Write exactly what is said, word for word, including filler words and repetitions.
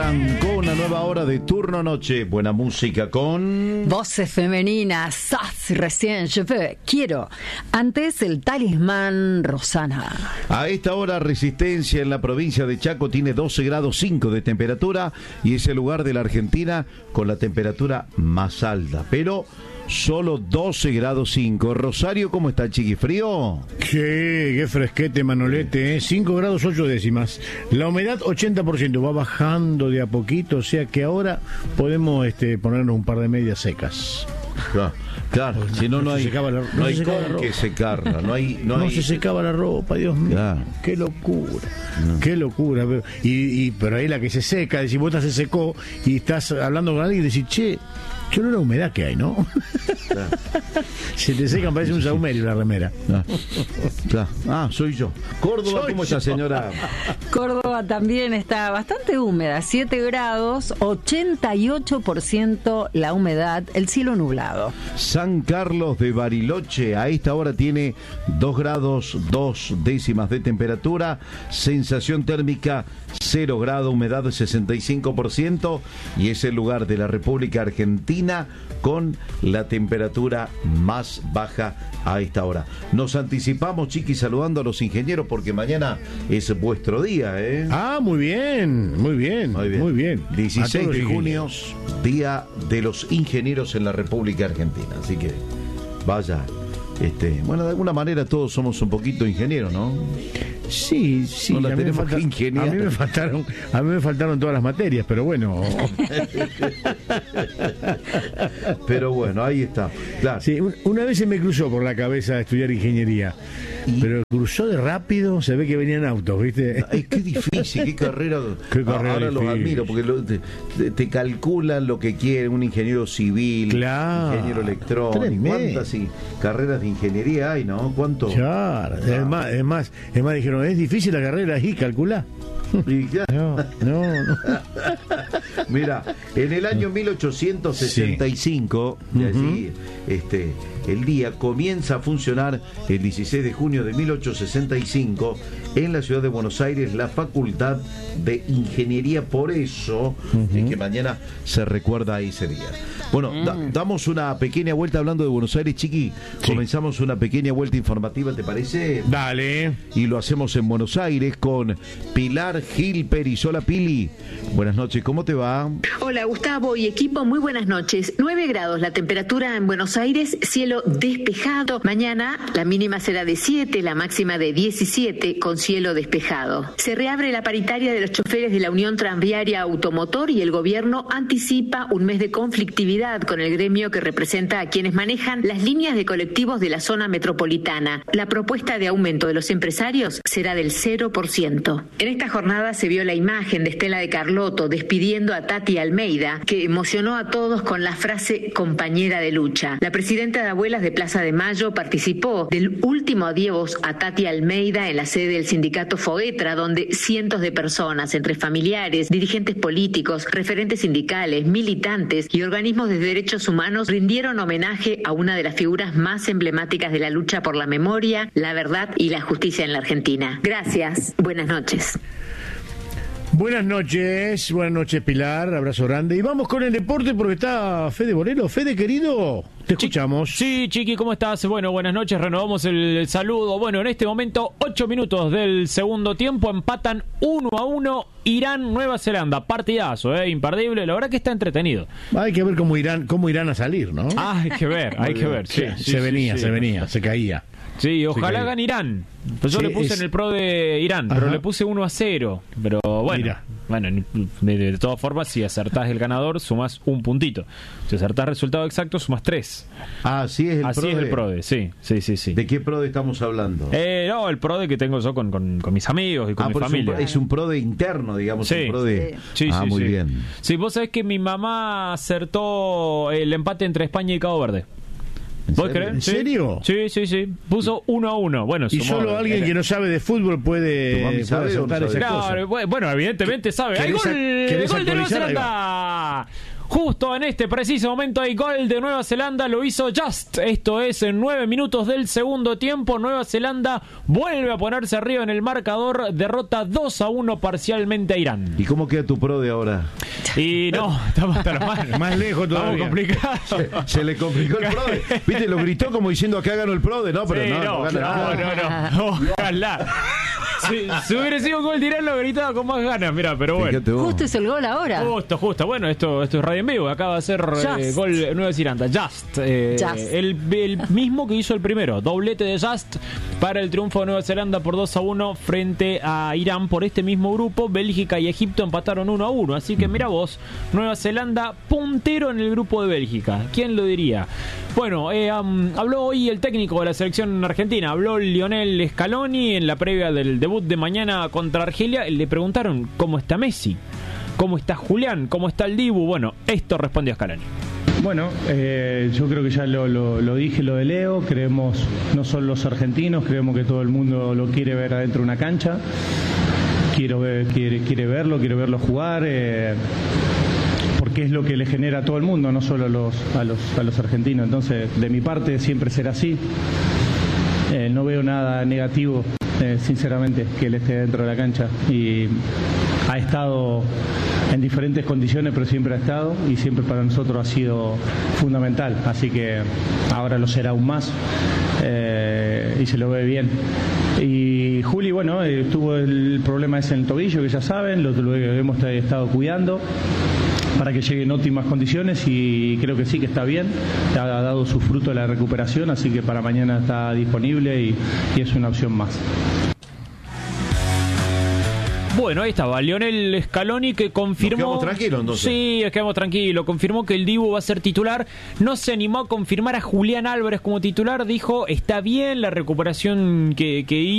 Arrancó una nueva hora de turno noche. Buena música con... Voces femeninas. Sas, recién, je veux, quiero. Antes el Talismán, Rosana. A esta hora, Resistencia en la provincia de Chaco tiene doce grados cinco de temperatura y es el lugar de la Argentina con la temperatura más alta. Pero... solo doce grados cinco. Rosario, ¿cómo está, chiqui? ¿Frío? Sí, qué fresquete, Manolete, ¿eh? cinco grados ocho décimas. La humedad ochenta por ciento, va bajando de a poquito, o sea que ahora podemos este, ponernos un par de medias secas. Claro, claro. Si no, no hay, la, no no hay con que secarla. No, hay, no, no hay... se secaba la ropa, Dios mío. Claro. Qué locura, no. qué locura. Y, y, pero ahí la que se seca, si vos se secó y estás hablando con alguien y decís, che, qué olor a humedad que hay, ¿no? Claro. Se te secan, parece un saumerio la remera. Claro. Claro. Ah, soy yo. Córdoba, soy ¿cómo yo. está, señora? Córdoba también está bastante húmeda, siete grados, ochenta y ocho por ciento la humedad, el cielo nublado. San Carlos de Bariloche a esta hora tiene dos grados dos décimas de temperatura, sensación térmica cero grado, humedad de sesenta y cinco por ciento y es el lugar de la República Argentina con la temperatura más baja a esta hora. Nos anticipamos, chiqui, saludando a los ingenieros porque mañana es vuestro día, ¿eh? Ah, muy bien, muy bien, muy bien. Muy bien. dieciséis de junio, Día de los Ingenieros en la República Argentina. Así que, vaya, este, bueno, de alguna manera todos somos un poquito ingenieros, ¿no? Sí, sí. No la a, mí tenemos falta, que ingeniar. a mí me faltaron, a mí me faltaron todas las materias, pero bueno. Pero bueno, ahí está. Claro. Sí, una vez se me cruzó por la cabeza estudiar ingeniería, ¿y? Pero cruzó de rápido, se ve que venían autos, ¿viste? Ay, qué difícil, qué carrera. Qué carrera Ahora difícil. los admiro porque lo, te, te calculan lo que quiere un ingeniero civil, claro, ingeniero electrónico. Tremendo. ¿Cuántas sí, carreras de ingeniería hay, no? ¿Cuánto? Claro, ah. es más, es más, es más dijeron, es difícil la carrera ahí, calculá. Y ya. No, no, no. Mira, en el año mil ochocientos sesenta y cinco, sí. de allí, uh-huh. este, el día comienza a funcionar el dieciséis de junio de mil ochocientos sesenta y cinco en la ciudad de Buenos Aires la Facultad de Ingeniería, por eso uh-huh. es que mañana se recuerda ese día. Bueno, mm. da, damos una pequeña vuelta hablando de Buenos Aires, chiqui. Sí. Comenzamos una pequeña vuelta informativa, ¿te parece? Dale. Y lo hacemos en Buenos Aires con Pilar Gil Perizola. Pili, buenas noches, ¿cómo te va? Hola, Gustavo y equipo, muy buenas noches. nueve grados la temperatura en Buenos Aires, cielo despejado. Mañana la mínima será de siete, la máxima de diecisiete, con cielo despejado. Se reabre la paritaria de los choferes de la Unión Tranviaria Automotor y el gobierno anticipa un mes de conflictividad con el gremio que representa a quienes manejan las líneas de colectivos de la zona metropolitana. La propuesta de aumento de los empresarios será del cero por ciento. En esta jornada se vio la imagen de Estela de Carlotto despidiendo a Tati Almeida, que emocionó a todos con la frase compañera de lucha. La presidenta de Abuelas de Plaza de Mayo participó del último adiós a Tati Almeida en la sede del sindicato Foetra, donde cientos de personas, entre familiares, dirigentes políticos, referentes sindicales, militantes y organismos de derechos humanos, rindieron homenaje a una de las figuras más emblemáticas de la lucha por la memoria, la verdad y la justicia en la Argentina. Gracias. Buenas noches. Buenas noches, buenas noches, Pilar, abrazo grande. Y vamos con el deporte porque está Fede Borelo. Fede, querido, te escuchamos. Sí, Chiqui, ¿cómo estás? Bueno, buenas noches, renovamos el, el saludo. Bueno, en este momento, ocho minutos del segundo tiempo, empatan uno a uno Irán, Nueva Zelanda. Partidazo, ¿eh? Imperdible, la verdad que está entretenido. Hay que ver cómo irán, cómo irán a salir, ¿no? Ah, hay que ver, hay que ver. Sí, sí, sí, se sí, venía, sí, se sí. venía, se caía. Sí, ojalá gane Irán. Pues yo sí, le puse es... en el pro de Irán, pero Ajá. le puse uno a cero. Pero bueno, Mira. bueno de, de todas formas, si acertás el ganador, sumás un puntito. Si acertás el resultado exacto, sumás tres. Ah, así es el Así pro es de... el pro de, sí, sí, sí, sí. ¿De qué pro de estamos hablando? Eh, no, el pro de que tengo yo con, con, con mis amigos y con ah, mi por familia. Es un, es un pro de interno, digamos, sí. un pro de... Sí, ah, sí, muy sí. bien. Sí, vos sabés que mi mamá acertó el empate entre España y Cabo Verde. ¿Vos crees? ¿En serio? Sí, sí, sí. Puso uno a uno. Bueno, y sumó, solo alguien era... que no sabe de fútbol puede, puede acertar esa no cosa. Claro, bueno, evidentemente sabe. ¡Hay gol! ¡El gol de Nueva Zelanda! Justo en este preciso momento hay gol de Nueva Zelanda, lo hizo Just. Esto es en nueve minutos del segundo tiempo. Nueva Zelanda vuelve a ponerse arriba en el marcador, derrota dos a uno parcialmente a Irán. ¿Y cómo queda tu pro de ahora? Y no, estamos hasta más, más lejos todavía. Complicado. Se, se le complicó el PRODE. Viste, lo gritó como diciendo acá ganó el PRODE, ¿no? Pero sí, no, no, no gana nada. no, no, no. Ojalá. Si, si hubiera sido un gol de Irán lo gritaba con más ganas, mira, pero bueno. Justo es el gol ahora. Justo, justo. Bueno, esto, esto es radio en vivo. Acaba de ser eh, gol Nueva Zelanda. Just. Eh, Just. El, el mismo que hizo el primero. Doblete de Just para el triunfo de Nueva Zelanda por dos a uno frente a Irán por este mismo grupo. Bélgica y Egipto empataron uno a uno. Así que mira vos, Nueva Zelanda puntero en el grupo de Bélgica. ¿Quién lo diría? Bueno, eh, um, habló hoy el técnico de la selección argentina. Habló Lionel Scaloni en la previa del debut de mañana contra Argelia. Le preguntaron cómo está Messi, cómo está Julián, cómo está el Dibu. Bueno, esto respondió Scaloni. Bueno, eh, yo creo que ya lo, lo, lo dije, lo de Leo. Creemos, no son los argentinos, creemos que todo el mundo lo quiere ver adentro de una cancha. Quiero ver, quiere, quiere verlo, quiere verlo jugar. Eh, porque es lo que le genera a todo el mundo, no solo a los, a los, a los argentinos. Entonces, de mi parte, siempre será así. Eh, no veo nada negativo, eh, sinceramente, que él esté dentro de la cancha. Y ha estado en diferentes condiciones, pero siempre ha estado y siempre para nosotros ha sido fundamental. Así que ahora lo será aún más eh, y se lo ve bien. Y Juli, bueno, eh, tuvo el problema ese en el tobillo, que ya saben, lo, lo hemos estado cuidando para que llegue en óptimas condiciones y creo que sí, que está bien, ha dado su fruto de la recuperación, así que para mañana está disponible y, y es una opción más. Bueno, ahí estaba Lionel Scaloni, que confirmó... Nos quedamos tranquilos, entonces. Sí, nos quedamos tranquilos. Confirmó que el Dibu va a ser titular. No se animó a confirmar a Julián Álvarez como titular. Dijo, está bien la recuperación que, que hizo.